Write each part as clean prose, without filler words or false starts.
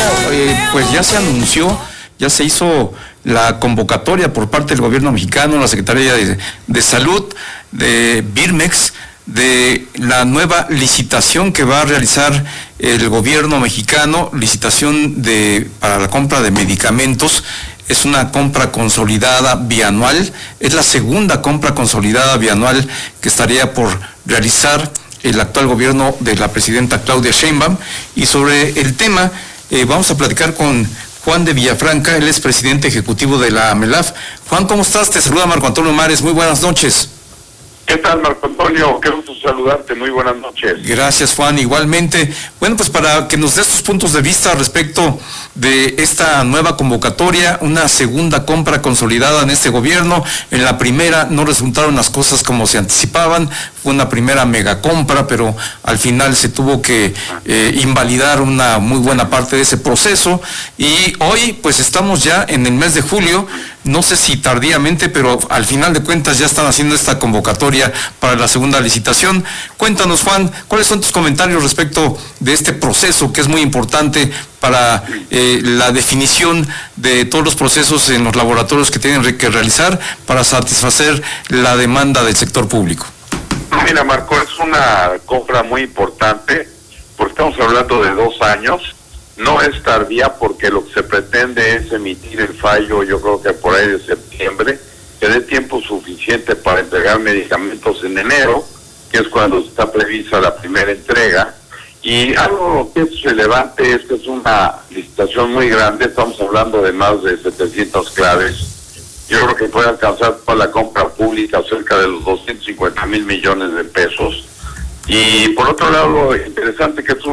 pues ya se anunció, ya se hizo la convocatoria por parte del gobierno mexicano, la Secretaría de Salud, de Birmex, de la nueva licitación que va a realizar el gobierno mexicano, licitación para la compra de medicamentos. Es una compra consolidada bianual, es la segunda compra consolidada bianual que estaría por realizar el actual gobierno de la presidenta Claudia Sheinbaum. Y sobre el tema vamos a platicar con Juan de Villafranca, él es presidente ejecutivo de la AMELAF. Juan, ¿cómo estás? Te saluda Marco Antonio Mares, muy buenas noches. ¿Qué tal, Marco Antonio? Qué gusto saludarte, muy buenas noches. Gracias, Juan, igualmente. Bueno, pues para que nos des tus puntos de vista respecto de esta nueva convocatoria, una segunda compra consolidada en este gobierno. En la primera no resultaron las cosas como se anticipaban, fue una primera mega compra, pero al final se tuvo que invalidar una muy buena parte de ese proceso. Y hoy, pues estamos ya en el mes de julio, no sé si tardíamente, pero al final de cuentas ya están haciendo esta convocatoria para la segunda licitación. Cuéntanos, Juan, ¿cuáles son tus comentarios respecto de este proceso que es muy importante para la definición de todos los procesos en los laboratorios que tienen que realizar para satisfacer la demanda del sector público? Mira, Marco, es una compra muy importante, porque estamos hablando de 2 años. No es tardía porque lo que se pretende es emitir el fallo, yo creo que por ahí de septiembre, que dé tiempo suficiente para entregar medicamentos en enero, que es cuando está prevista la primera entrega. Y algo que es relevante es que es una licitación muy grande, estamos hablando de más de 700 claves. Yo creo que puede alcanzar para la compra pública cerca de los 250,000 millones de pesos. Y por otro lado, lo interesante que es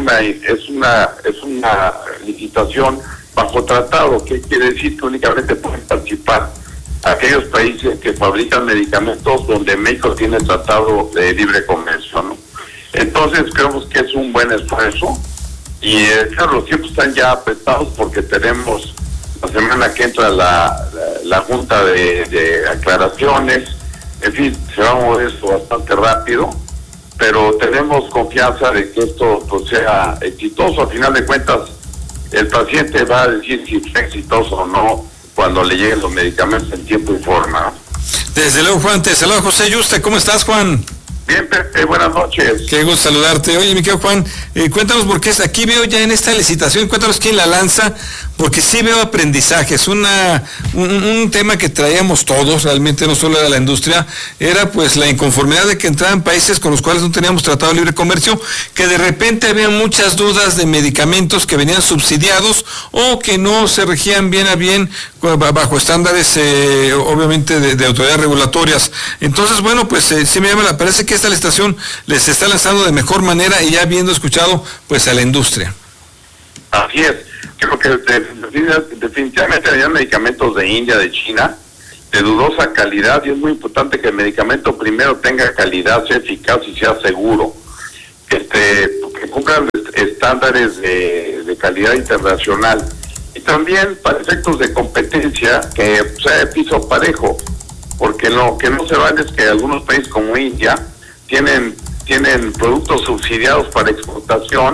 una licitación bajo tratado, que quiere decir que únicamente pueden participar aquellos países que fabrican medicamentos donde México tiene tratado de libre comercio, ¿no? Entonces creemos que es un buen esfuerzo y claro, los tiempos están ya apretados porque tenemos la semana que entra la junta de aclaraciones. En fin, se va a mover esto bastante rápido, pero tenemos confianza de que esto pues sea exitoso. Al final de cuentas, el paciente va a decir si es exitoso o no cuando le lleguen los medicamentos en tiempo y forma. Desde luego, Juan, te saluda José Yuste. ¿Cómo estás, Juan? Bien, Pepe, buenas noches. Qué gusto saludarte. Oye, mi querido Juan, cuéntanos por qué aquí veo ya en esta licitación, cuéntanos quién la lanza, porque sí veo aprendizaje. Es un tema que traíamos todos, realmente no solo de la industria, era pues la inconformidad de que entraran países con los cuales no teníamos tratado de libre comercio, que de repente había muchas dudas de medicamentos que venían subsidiados o que no se regían bien a bien bajo estándares obviamente de autoridades regulatorias. Entonces, bueno, pues sí parece que esta licitación les está lanzando de mejor manera y ya habiendo escuchado pues a la industria. Así es, creo que definitivamente había medicamentos de India, de China, de dudosa calidad, y es muy importante que el medicamento primero tenga calidad, sea eficaz y sea seguro, que cumplan estándares de calidad internacional, y también para efectos de competencia que sea de piso parejo, porque lo que no se vale es que algunos países como India tienen productos subsidiados para exportación